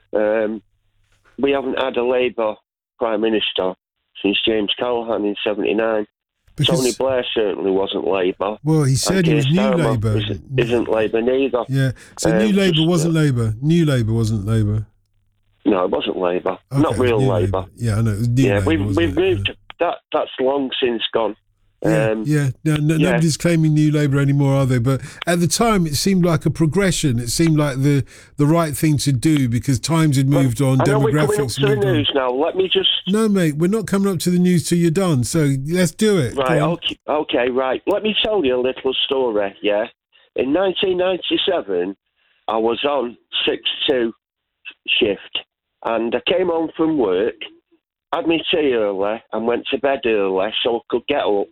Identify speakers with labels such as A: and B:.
A: We haven't had a Labour Prime Minister since James Callaghan in 79. Tony Blair certainly wasn't Labour.
B: Well, he said he was New Labour.
A: Isn't Labour neither.
B: Yeah, so New Labour wasn't Labour. New Labour wasn't Labour.
A: No, it wasn't Labour. Okay, not real Labour.
B: Yeah, I know. It was New Labour,
A: we've moved. That's long since gone.
B: No, nobody's claiming New Labour anymore, are they? But at the time, it seemed like a progression. It seemed like the right thing to do because times had moved on, demographics
A: we're coming up to the news now. Let me just...
B: No, mate, we're not coming up to the news till you're done, so let's do it.
A: Right, okay, right. Let me tell you a little story, yeah? In 1997, I was on 6-2 shift, and I came home from work, had my tea early, and went to bed early so I could get up